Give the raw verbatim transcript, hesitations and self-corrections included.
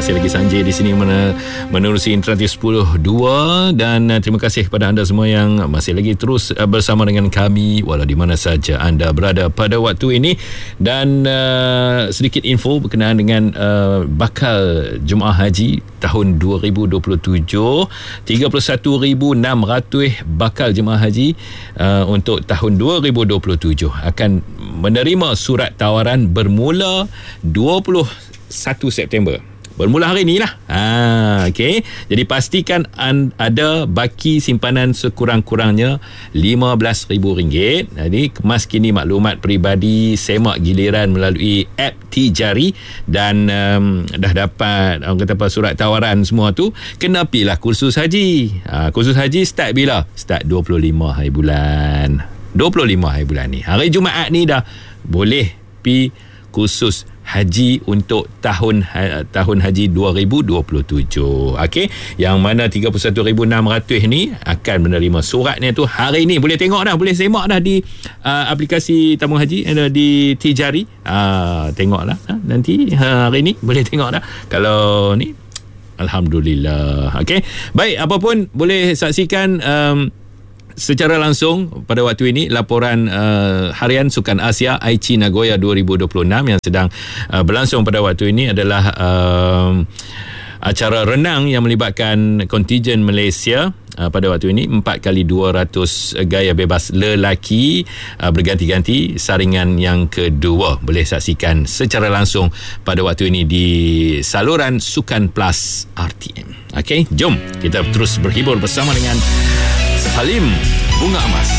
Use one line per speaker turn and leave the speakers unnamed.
masih lagi Sanjay di sini men- menerusi Interaktif sepuluh dua, dan uh, terima kasih kepada anda semua yang masih lagi terus uh, bersama dengan kami walau di mana saja anda berada pada waktu ini. Dan uh, sedikit info berkenaan dengan uh, bakal Jemaah Haji tahun dua ribu dua puluh tujuh, tiga puluh satu ribu enam ratus bakal jemaah haji uh, untuk tahun dua ribu dua puluh tujuh akan menerima surat tawaran bermula dua puluh satu September. Bermula hari ni lah. Ha, okay. Jadi pastikan an- ada baki simpanan sekurang-kurangnya lima belas ribu ringgit. Jadi kemas kini maklumat peribadi, semak giliran melalui app Tijari, dan um, dah dapat orang kata apa, surat tawaran semua tu, kena pilah kursus haji. Ha, kursus haji start bila? Start dua puluh lima hari bulan. dua puluh lima hari bulan ni. Hari Jumaat ni dah boleh pi kursus haji untuk tahun ha, tahun haji dua ribu dua puluh tujuh. Okey, yang mana tiga puluh satu ribu enam ratus ni akan menerima suratnya tu hari ni. Boleh tengok dah, boleh semak dah di uh, aplikasi tabung haji uh, di Tijari. Uh, tengoklah uh, nanti uh, hari ni boleh tengok dah. Kalau ni alhamdulillah. Okey. Baik, apapun boleh saksikan um, secara langsung pada waktu ini laporan uh, harian Sukan Asia Aichi Nagoya dua ribu dua puluh enam yang sedang uh, berlangsung pada waktu ini adalah uh, acara renang yang melibatkan kontijen Malaysia. Uh, pada waktu ini empat kali dua ratus gaya bebas lelaki uh, berganti-ganti saringan yang kedua. Boleh saksikan secara langsung pada waktu ini di saluran Sukan Plus R T M. Okey, jom kita terus berhibur bersama dengan Salim Bunga Emas.